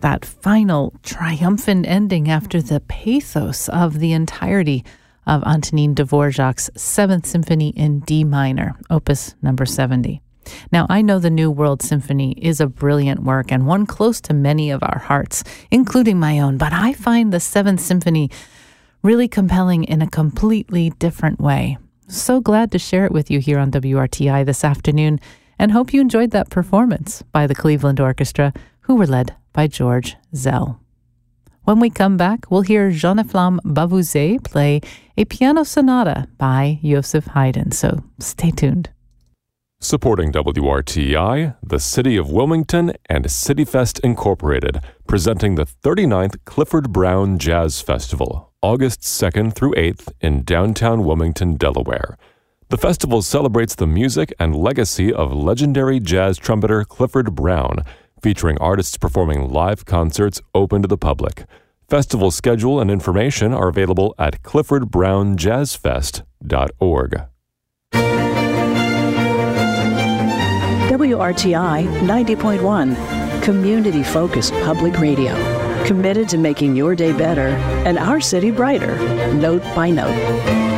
that final triumphant ending after the pathos of the entirety of Antonin Dvorak's Seventh Symphony in D minor, Opus number 70. Now, I know the New World Symphony is a brilliant work and one close to many of our hearts, including my own, but I find the Seventh Symphony really compelling in a completely different way. So glad to share it with you here on WRTI this afternoon, and hope you enjoyed that performance by the Cleveland Orchestra, who were led by George Szell. When we come back, we'll hear Jean-Efflam Bavouzet play a piano sonata by Joseph Haydn, so stay tuned. Supporting WRTI, the City of Wilmington and CityFest Incorporated, presenting the 39th Clifford Brown Jazz Festival, August 2nd through 8th in downtown Wilmington, Delaware. The festival celebrates the music and legacy of legendary jazz trumpeter Clifford Brown, featuring artists performing live concerts open to the public. Festival schedule and information are available at cliffordbrownjazzfest.org. WRTI 90.1, community-focused public radio, committed to making your day better and our city brighter, note by note.